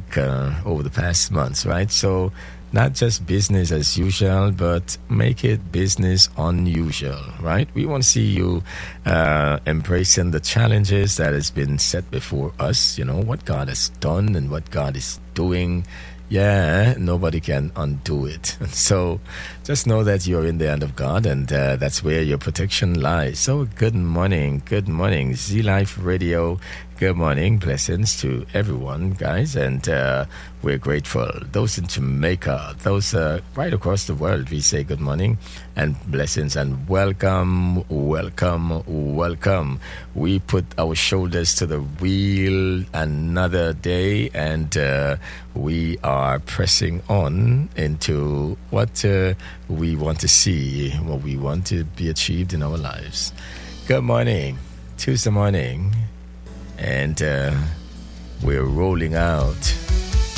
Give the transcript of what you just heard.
week, over the past months, right? So not just business as usual, but make it business unusual, right? We want to see you embracing the challenges that has been set before us, what God has done and what God is doing. Yeah, nobody can undo it. So just know that you're in the hand of God, and that's where your protection lies. So good morning, Z Life Radio. Good morning, blessings to everyone, guys, and we're grateful. Those in Jamaica, those right across the world, we say good morning and blessings and welcome. We put our shoulders to the wheel another day, and we are pressing on into what we want to see, what we want to be achieved in our lives. Good morning, Tuesday morning. And we're rolling out